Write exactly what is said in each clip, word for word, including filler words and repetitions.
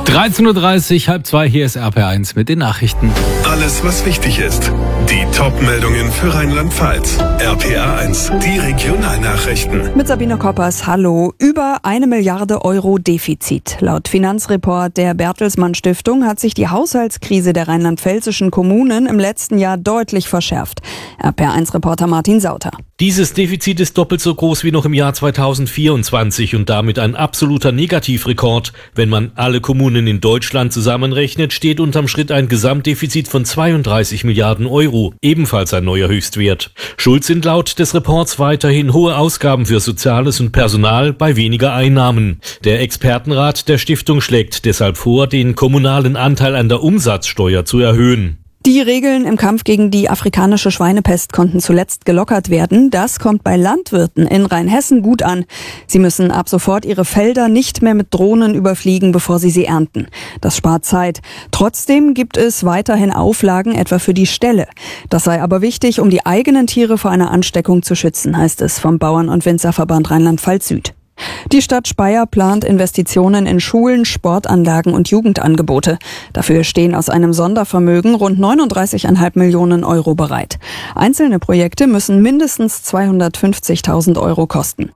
dreizehn Uhr dreißig, halb zwei, hier ist R P R eins mit den Nachrichten. Alles, was wichtig ist. Die Top-Meldungen für Rheinland-Pfalz. R P R eins, die Regionalnachrichten. Mit Sabine Koppers, hallo. Über eine Milliarde Euro Defizit. Laut Finanzreport der Bertelsmann Stiftung hat sich die Haushaltskrise der rheinland-pfälzischen Kommunen im letzten Jahr deutlich verschärft. R P R eins-Reporter Martin Sauter. Dieses Defizit ist doppelt so groß wie noch im Jahr zweitausendvierundzwanzig und damit ein absoluter Negativrekord. Wenn man alle Kommunen in Deutschland zusammenrechnet, steht unterm Schritt ein Gesamtdefizit von zweiunddreißig Milliarden Euro, ebenfalls ein neuer Höchstwert. Schuld sind laut des Reports weiterhin hohe Ausgaben für Soziales und Personal bei weniger Einnahmen. Der Expertenrat der Stiftung schlägt deshalb vor, den kommunalen Anteil an der Umsatzsteuer zu erhöhen. Die Regeln im Kampf gegen die afrikanische Schweinepest konnten zuletzt gelockert werden. Das kommt bei Landwirten in Rheinhessen gut an. Sie müssen ab sofort ihre Felder nicht mehr mit Drohnen überfliegen, bevor sie sie ernten. Das spart Zeit. Trotzdem gibt es weiterhin Auflagen, etwa für die Ställe. Das sei aber wichtig, um die eigenen Tiere vor einer Ansteckung zu schützen, heißt es vom Bauern- und Winzerverband Rheinland-Pfalz Süd. Die Stadt Speyer plant Investitionen in Schulen, Sportanlagen und Jugendangebote. Dafür stehen aus einem Sondervermögen rund neununddreißig Komma fünf Millionen Euro bereit. Einzelne Projekte müssen mindestens zweihundertfünfzigtausend Euro kosten.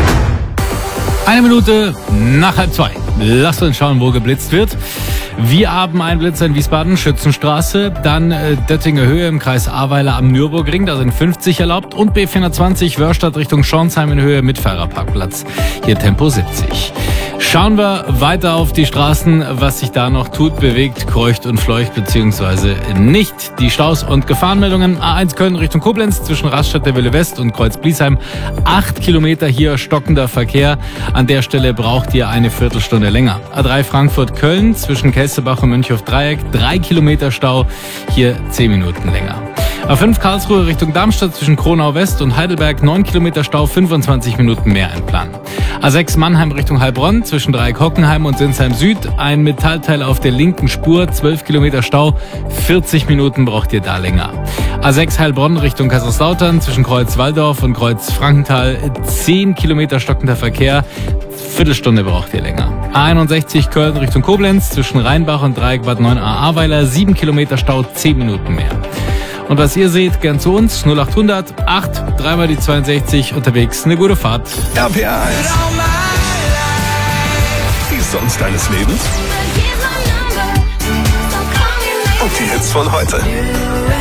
Eine Minute nach halb zwei. Lasst uns schauen, wo geblitzt wird. Wir haben einen Blitzer in Wiesbaden, Schützenstraße, dann äh, Döttinger Höhe im Kreis Ahrweiler am Nürburgring, da sind fünfzig erlaubt, und B vierhundertzwanzig Wörstadt Richtung Schornsheim in Höhe mit Fahrerparkplatz, hier Tempo siebzig. Schauen wir weiter auf die Straßen, was sich da noch tut, bewegt, kreucht und fleucht, beziehungsweise nicht. Die Staus- und Gefahrenmeldungen: A eins Köln Richtung Koblenz zwischen Raststadt der Wille West und Kreuz Bliesheim, acht Kilometer hier stockender Verkehr. An der Stelle braucht ihr eine Viertelstunde länger. A drei Frankfurt Köln zwischen Kelsterbach und Mönchhof-Dreieck, drei Kilometer Stau, hier zehn Minuten länger. A fünf Karlsruhe Richtung Darmstadt zwischen Kronau West und Heidelberg, neun Kilometer Stau, fünfundzwanzig Minuten mehr einplanen. A sechs Mannheim Richtung Heilbronn zwischen Dreieck-Hockenheim und Sinsheim Süd, ein Metallteil auf der linken Spur, zwölf Kilometer Stau, vierzig Minuten braucht ihr da länger. A sechs Heilbronn Richtung Kaiserslautern zwischen Kreuz Walldorf und Kreuz Frankenthal, zehn Kilometer stockender Verkehr, Viertelstunde braucht ihr länger. A einundsechzig Köln Richtung Koblenz zwischen Rheinbach und Dreieck Bad neun a Ahrweiler, sieben Kilometer Stau, zehn Minuten mehr. Und was ihr seht, gern zu uns, null achthundert acht, dreimal die zweiundsechzig, unterwegs, eine gute Fahrt. R P R eins. Die Songs deines Lebens. Und die Hits von heute.